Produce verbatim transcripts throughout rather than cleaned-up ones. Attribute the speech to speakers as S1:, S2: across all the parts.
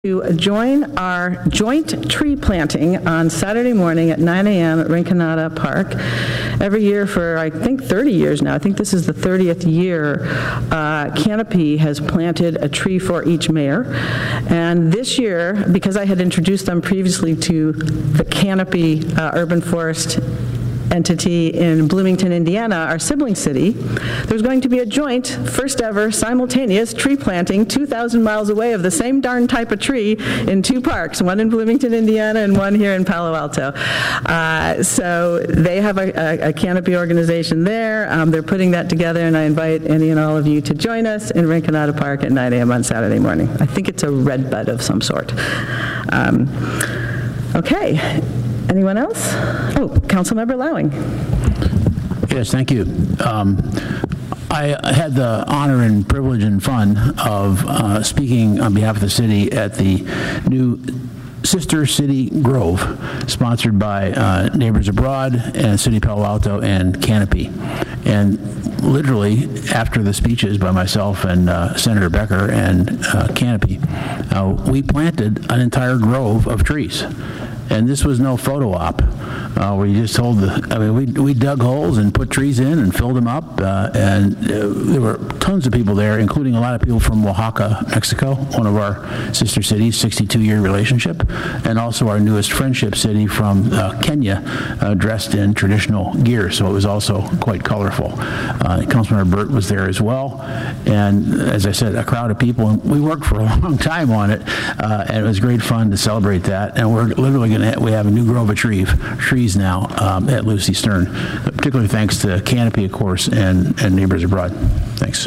S1: to join our joint tree planting on Saturday morning at nine a m at Rinconada Park. Every year for, I think, thirty years now, I think this is the thirtieth year, uh, Canopy has planted a tree for each mayor. And this year, because I had introduced them previously to the Canopy uh, Urban Forest entity in Bloomington, Indiana, our sibling city, there's going to be a joint, first ever, simultaneous tree planting two thousand miles away of the same darn type of tree in two parks, one in Bloomington, Indiana, and one here in Palo Alto. Uh, so they have a, a, a Canopy organization there. Um, they're putting that together, and I invite any and all of you to join us in Rinconada Park at nine a m on Saturday morning. I think it's a red bud of some sort. Um, okay. Anyone else? Oh, Councilmember Lowing.
S2: Yes, thank you. Um, I had the honor and privilege and fun of uh, speaking on behalf of the city at the new Sister City Grove, sponsored by uh, Neighbors Abroad and City of Palo Alto and Canopy. And literally, after the speeches by myself and uh, Senator Becker and uh, Canopy, uh, we planted an entire grove of trees. And this was no photo op uh, where you just told the, I mean, we, we dug holes and put trees in and filled them up. Uh, and uh, there were tons of people there, including a lot of people from Oaxaca, Mexico, one of our sister cities, sixty-two year relationship, and also our newest friendship city from uh, Kenya, uh, dressed in traditional gear. So it was also quite colorful. Uh, Councilmember Burt was there as well. And as I said, a crowd of people. And we worked for a long time on it. Uh, and it was great fun to celebrate that. And we're literally going to we have a new grove of tree, trees now um, at Lucy Stern, particularly thanks to Canopy, of course, and, and Neighbors Abroad. Thanks.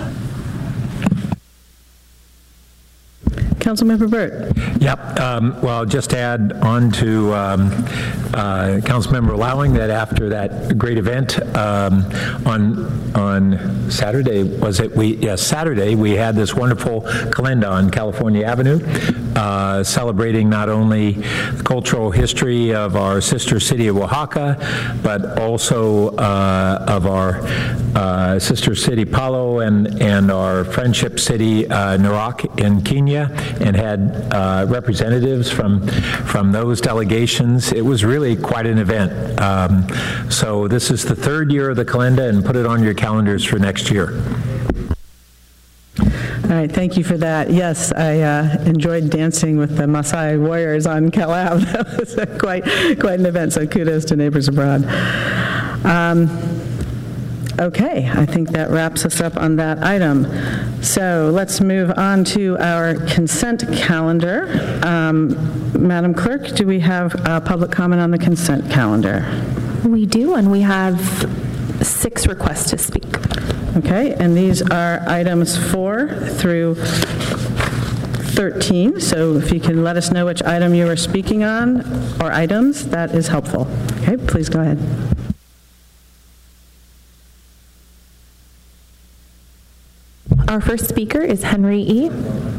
S1: Councilmember Burt.
S3: Yep. Um, well, just add on to um, uh, Councilmember Lowing that after that great event um, on on Saturday, was it? We yes, Saturday we had this wonderful calenda on California Avenue, uh, celebrating not only the cultural history of our sister city of Oaxaca, but also uh, of our uh, sister city Palo and and our friendship city uh, Narak in Kenya. And had uh, representatives from from those delegations. It was really quite an event. Um, so this is the third year of the calenda, and put it on your calendars for next year.
S1: All right, thank you for that. Yes, I uh, enjoyed dancing with the Maasai warriors on Cal Ave. That was a quite quite an event. So kudos to Neighbors Abroad. Um, Okay, I think that wraps us up on that item. So let's move on to our consent calendar. Um, Madam Clerk, do we have uh, public comment on the consent calendar?
S4: We do, and we have six requests to speak.
S1: Okay, and these are items four through thirteen. So if you can let us know which item you are speaking on, or items, that is helpful. Okay, please go ahead.
S4: Our first speaker is Henry E.